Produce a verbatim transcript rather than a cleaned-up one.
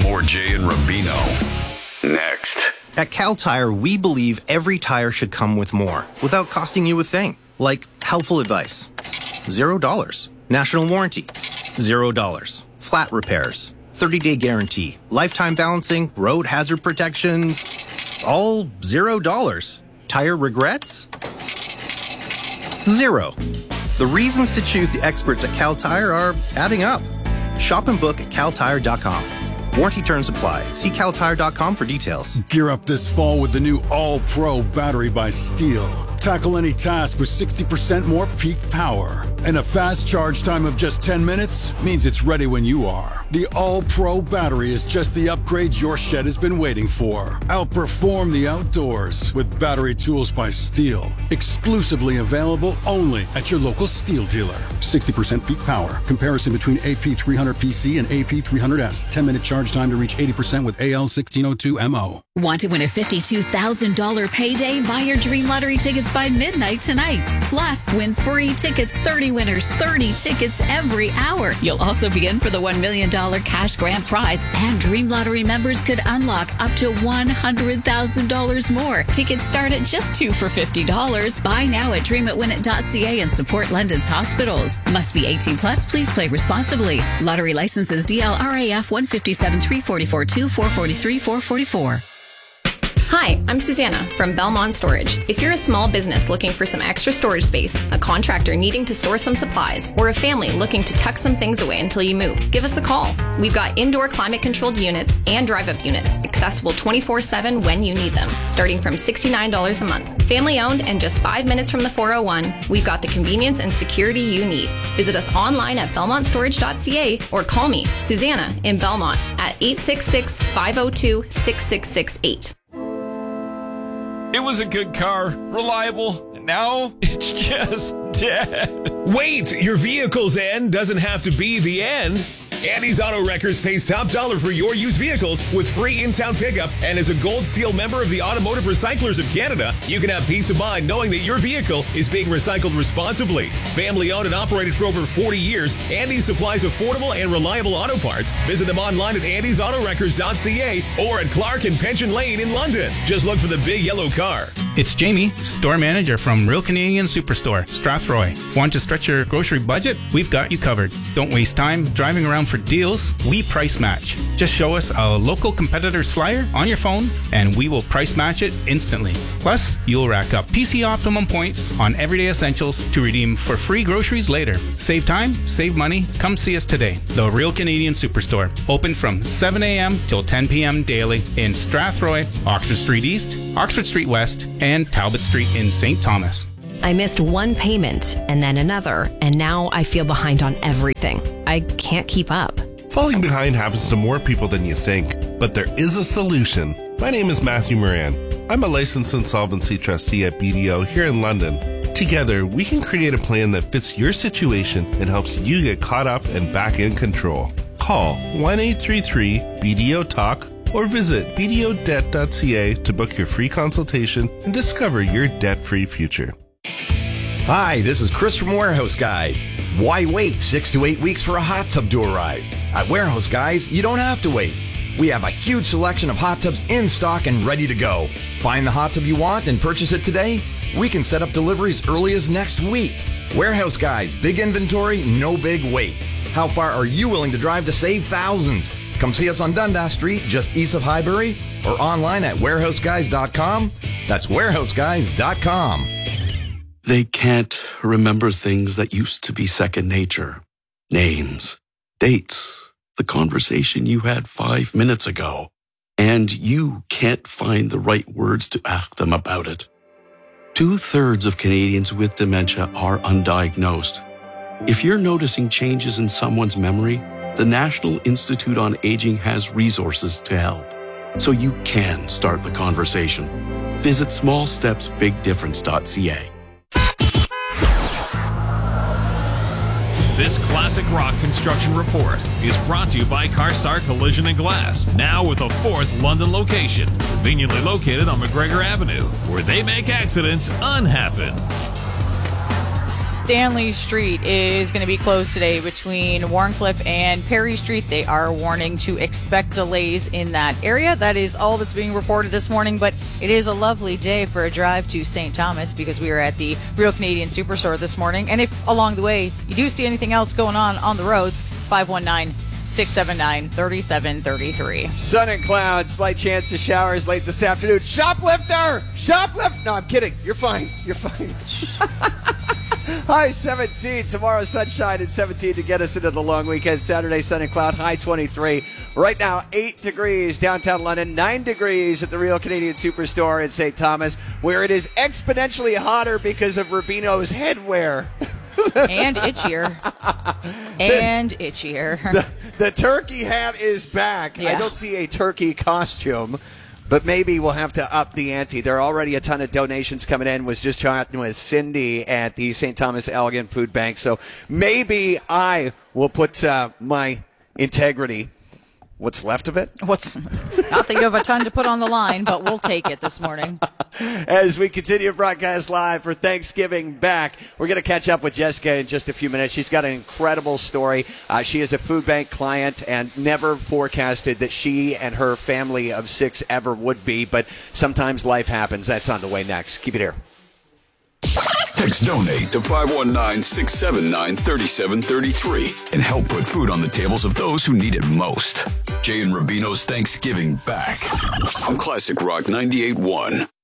More Jay and Rubino. Next. At Cal Tire, we believe every tire should come with more without costing you a thing. Like helpful advice. Zero dollars. National warranty. Zero dollars. Flat repairs. thirty-day guarantee. Lifetime balancing. Road hazard protection. All zero dollars. Tire regrets? Zero. The reasons to choose the experts at Cal Tire are adding up. Shop and book at cal tire dot com. Warranty terms apply. See cal tire dot com for details. Gear up this fall with the new All-Pro battery by Steel. Tackle any task with sixty percent more peak power. And a fast charge time of just ten minutes means it's ready when you are. The All-Pro battery is just the upgrade your shed has been waiting for. Outperform the outdoors with battery tools by Steel. Exclusively available only at your local Steel dealer. sixty percent peak power. Comparison between A P three hundred P C and A P three hundred S. ten minute charge time to reach eighty percent with A L sixteen oh two M O. Want to win a fifty-two thousand dollars payday? Buy your Dream Lottery tickets by midnight tonight. Plus, win free tickets, thirty winners, thirty tickets every hour. You'll also be in for the one million dollars cash grand prize, and Dream Lottery members could unlock up to one hundred thousand dollars more. Tickets start at just two for fifty dollars. Buy now at dream it win it dot c a and support London's hospitals. Must be eighteen plus. Please play responsibly. Lottery licenses D L R A F one fifty-seven three forty-four two four forty-three four forty-four. Hi, I'm Susanna from Belmont Storage. If you're a small business looking for some extra storage space, a contractor needing to store some supplies, or a family looking to tuck some things away until you move, give us a call. We've got indoor climate-controlled units and drive-up units, accessible twenty-four seven when you need them, starting from sixty-nine dollars a month. Family-owned and just five minutes from the four oh one, we've got the convenience and security you need. Visit us online at belmont storage dot c a or call me, Susanna, in Belmont at eight six six, five oh two, six six six eight. It was a good car, reliable, and now it's just dead. Wait, your vehicle's end doesn't have to be the end. Andy's Auto Wreckers pays top dollar for your used vehicles with free in-town pickup, and as a Gold Seal member of the Automotive Recyclers of Canada, you can have peace of mind knowing that your vehicle is being recycled responsibly. Family owned and operated for over forty years, Andy's supplies affordable and reliable auto parts. Visit them online at andys auto wreckers dot c a or at Clark and Pension Lane in London. Just look for the big yellow car. It's Jamie, store manager from Real Canadian Superstore, Strathroy. Want to stretch your grocery budget? We've got you covered. Don't waste time driving around for deals. We price match. Just show us a local competitor's flyer on your phone and we will price match it instantly. Plus, you'll rack up P C Optimum points on everyday essentials to redeem for free groceries later. Save time, save money. Come see us today. The Real Canadian Superstore. Open from seven a m till ten p m daily in Strathroy, Oxford Street East, Oxford Street West, and Talbot Street in Saint Thomas. I missed one payment and then another, and now I feel behind on everything. I can't keep up. Falling behind happens to more people than you think, but there is a solution. My name is Matthew Moran. I'm a licensed insolvency trustee at B D O here in London. Together, we can create a plan that fits your situation and helps you get caught up and back in control. Call one eight three three B D O talk or visit b d o debt dot c a to book your free consultation and discover your debt-free future. Hi, this is Chris from Warehouse Guys. Why wait six to eight weeks for a hot tub to arrive? At Warehouse Guys, you don't have to wait. We have a huge selection of hot tubs in stock and ready to go. Find the hot tub you want and purchase it today. We can set up deliveries early as next week. Warehouse Guys, big inventory, no big wait. How far are you willing to drive to save thousands? Come see us on Dundas Street, just east of Highbury, or online at warehouse guys dot com. That's warehouse guys dot com. They can't remember things that used to be second nature. Names, dates, the conversation you had five minutes ago. And you can't find the right words to ask them about it. Two-thirds of Canadians with dementia are undiagnosed. If you're noticing changes in someone's memory, the National Institute on Aging has resources to help, so you can start the conversation. Visit small steps big difference dot c a. This classic rock construction report is brought to you by CarStar Collision and Glass, now with a fourth London location, conveniently located on McGregor Avenue, where they make accidents unhappen. Stanley Street is going to be closed today between Warncliffe and Perry Street. They are warning to expect delays in that area. That is all that's being reported this morning, but it is a lovely day for a drive to Saint Thomas because we are at the Real Canadian Superstore this morning. And if along the way you do see anything else going on on the roads, five one nine, six seven nine, three seven three three. Sun and clouds, slight chance of showers late this afternoon. Shoplifter! Shoplift! No, I'm kidding. You're fine. You're fine. High seventeen. Tomorrow, sunshine and seventeen to get us into the long weekend. Saturday, sun and cloud, high twenty-three. Right now, eight degrees downtown London, nine degrees at the Real Canadian Superstore in Saint Thomas, where it is exponentially hotter because of Rubino's headwear. And itchier. And itchier. The, the turkey hat is back. Yeah. I don't see a turkey costume, but maybe we'll have to up the ante. There are already a ton of donations coming in. Was just chatting with Cindy at the Saint Thomas Elgin Food Bank. So maybe I will put uh, my integrity, what's left of it? What's not that you have a ton to put on the line, but we'll take it this morning. As we continue to broadcast live for Thanksgiving back, we're going to catch up with Jessica in just a few minutes. She's got an incredible story. Uh, she is a food bank client and never forecasted that she and her family of six ever would be, but sometimes life happens. That's on the way next. Keep it here. Text donate to five one nine, six seven nine, three seven three three and help put food on the tables of those who need it most. Jay and Rubino's Thanksgiving back on Classic Rock ninety-eight point one.